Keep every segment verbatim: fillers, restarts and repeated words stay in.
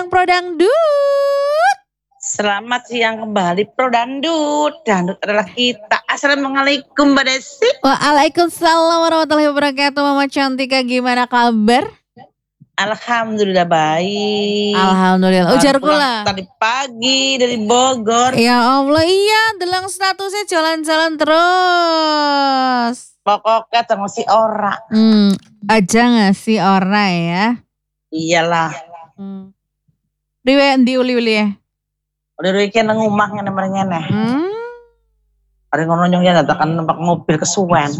siang Pro Dangdut. Selamat siang kembali Pro Dangdut. Dangdut adalah kita. Assalamualaikum Mbak Desi. Waalaikumsalam warahmatullahi wabarakatuh. Mama Cantika, gimana kabar? Alhamdulillah baik. Alhamdulillah. Ujar kula tadi pagi dari Bogor. Ya Allah, iya delang statusnya jalan-jalan terus. Pokoknya sama si ora. Hmm, aja nggak sih ora ya? Iyalah. Hmm. Riwe endi uli-uli ya? Udah weekend ngumah ngene ngene. Hmm. Ada ngono nyong ya datakan numpak mobil kesuwen.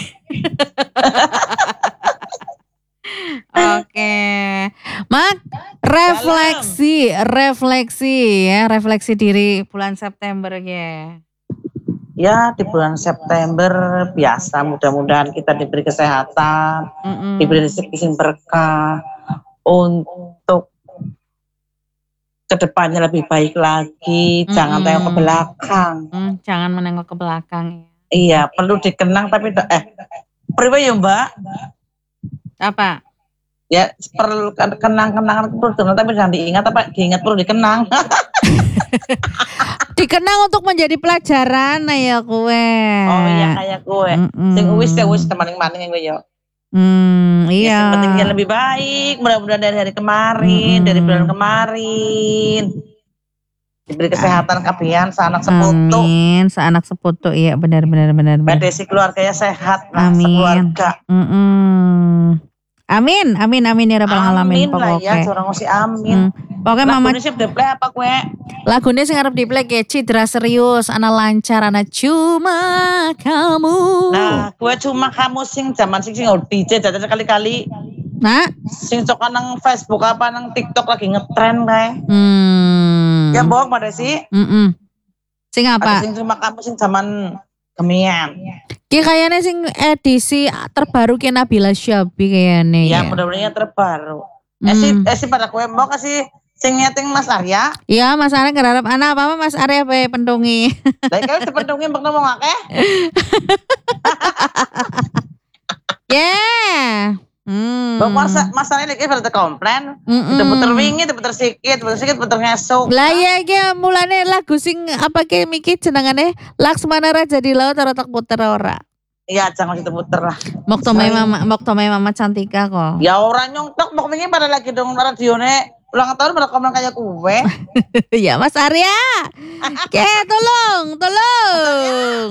Oke, Mak, refleksi, refleksi ya, refleksi diri bulan September ya. Ya di bulan September biasa, mudah-mudahan kita diberi kesehatan, Mm-mm. diberi rezeki sing berkah untuk kedepannya lebih baik lagi. Mm-mm. Jangan tengok ke belakang. Mm, jangan menengok ke belakang ya. Iya, perlu dikenang tapi eh priwe ya Mbak? Apa? Ya perlu kenang-kenangan perlu dikenang tapi jangan diingat, apa diingat perlu dikenang. Dikenang untuk menjadi pelajaran nah ya kue. Oh iya kayak kue. Mm-mm. Sing wis ya wis maning-maning kowe ya. Hmm, iya. Yang pentingnya lebih baik, mudah-mudahan dari hari kemarin, mm-hmm. dari bulan kemarin diberi kesehatan kabian seanak seputu. Amin, seanak seputu, iya benar benar benar. Mbak Desi keluarganya sehat, nah, amin. Sekeluarga. Mm-mm. Amin, amin, amin ya rabbal alamin. Amin lah ya, orang mesti amin. Hmm. Pokoknya mama. Lagunya sih diplay apa kue? Lagunya sih ngarep diplay kayak Cidra serius, ana lancar, ana cuma kamu. Nah, kue cuma kamu sing zaman sing sing D J jajal kali-kali. Nah, sing cok nang Facebook apa nang TikTok lagi ngetren kae. Hmm. Ya bohong pada sih. Mm-mm. Sing apa? Ada sing cuma kamu sing zaman kemian. Ki kayaknya sing edisi terbaru ki Nabila Syabi kayaknya. Ya, ya. Mudah-mudahan terbaru. Mm. Esi esi pada kue mau kasih sing nyeting Mas Arya. Iya, Mas Arya ngarep anak apa Mas Arya bae pendungi. Lah kalau dipendungi mbok ngomong akeh. Yeah. Hmm. Mbok masa masalahnya lagi pada komplain. Puter-puter wingi, puter sikit, puter sikit, puter ngesuk. Lah iya iki mulane lagu sing apa ki miki jenengane Laksmana Raja di Laut ora tak puter ora. Iya, jangan diputer lah. Mok tomai mama, mok tomai mama Cantika kok. Ya orang nyongtok mok wingi pada lagi dong radione ulang tahun pada komen kayak kue. Ya Mas Arya. Ke tolong, tolong.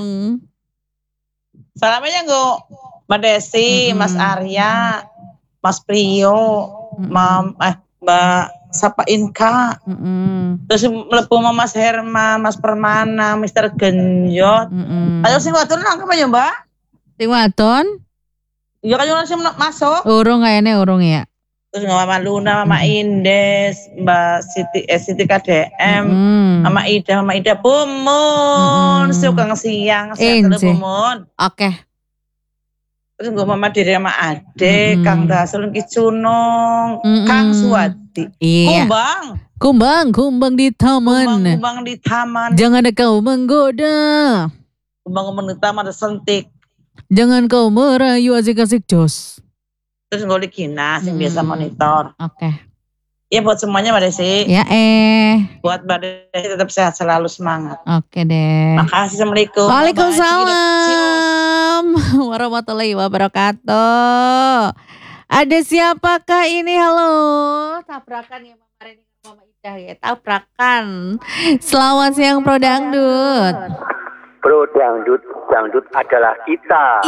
Salamnya nggo Mbak Desi, mm-hmm. Mas Arya, Mas Priyo, mm-hmm. Mam eh Mbak Sapa Inka. Mm-hmm. Terus mlebu Mas Herma, Mas Permana, Mister Genjot. Mm-hmm. Ayo sing wadon nangkep ya, Mbak? Sing wadon? Ya kan sing masuk. Urung kayaknya urung ya. Terus Mama Luna, Mama mm-hmm. Indes, Mbak Siti eh, Siti K D M, mm-hmm. Mama Ida, Mama Ida Bumun, mm-hmm. Sugeng siang, sehat terus Bumun. Oke. Okay. Terus gue Mama Diri sama Ade, mm-hmm. Kang Dasul Kicunong, mm-hmm. Kang Suwadi, iya. Kumbang, kumbang, kumbang di taman, kumbang, kumbang di taman, jangan kau menggoda, kumbang kumbang di taman ada sentik, jangan kau merayu asik-asik jos. Terus gue di Kina, yang hmm. biasa monitor. Oke. Okay. Ya buat semuanya Mbak Desi. Ya eh. Buat Mbak Desi tetap sehat, selalu semangat. Oke okay, deh. Makasih, Assalamualaikum. Waalaikumsalam warahmatullahi wabarakatuh. Ada siapakah ini? Halo. Tabrakan ya Mama Reni Mama Ida ya. Tabrakan. Selamat siang Pro Dangdut. Pro Dangdut, Dangdut adalah kita.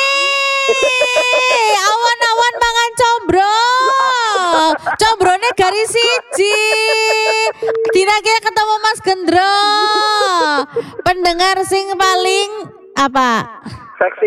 Yeay, awan-awan mangan combro. Combrone garis siji. Dina ki ketemu Mas Gendro. Pendengar sing paling apa? Seksi.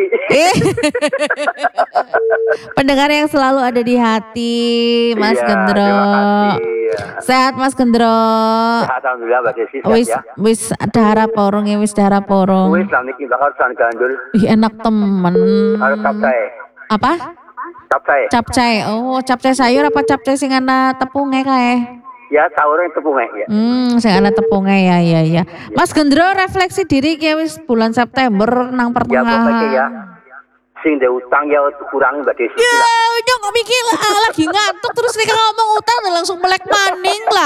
Pendengar yang selalu ada di hati Mas iya, Gendro. Sehat Mas Gendro. Sehat alhamdulillah Mbak Desi. Wis ya. wis dahara porong ya wis dahara porong. Wis lan iki bakal san gandul. Ih enak temen. Harus capcay. Apa? Capcay. Capcay. Oh, capcay sayur apa capcay sing ana tepunge kae? Ya, sayurnya tepunge ya. Hmm, sing ana tepunge ya ya ya. Mas Gendro refleksi diri ki wis bulan September nang pertengahan. Ya, ya. Sing de utang ya kurang Mbak Desi. Ya, nyong mikir lagi ngantuk terus nih ngomong utang langsung melek maning lah.